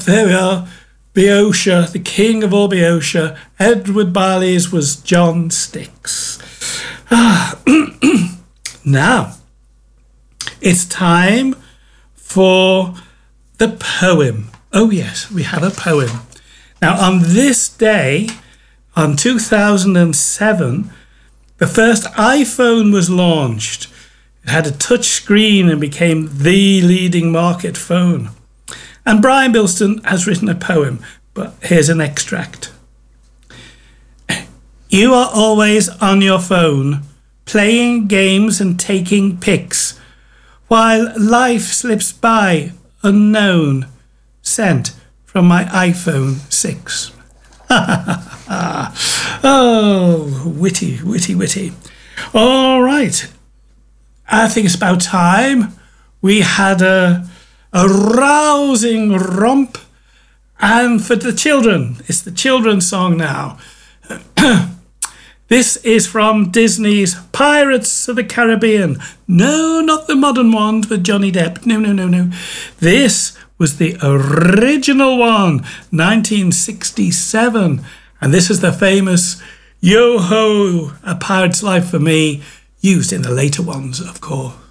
there we are. Boeotia, the king of all Boeotia. Edward Barley's was John Styx. Now, it's time for the poem. Oh yes, we have a poem. Now, on this day, on 2007, the first iPhone was launched. It had a touch screen and became the leading market phone. And Brian Bilston has written a poem, but here's an extract. You are always on your phone, playing games and taking pics, while life slips by unknown, sent from my iPhone 6. Oh, witty, witty, witty. All right. I think it's about time we had a rousing romp. And for the children, it's the children's song now. This is from Disney's Pirates of the Caribbean. No, not the modern ones with Johnny Depp. No. This was the original one, 1967. And this is the famous Yo-Ho, A Pirate's Life for Me, used in the later ones, of course.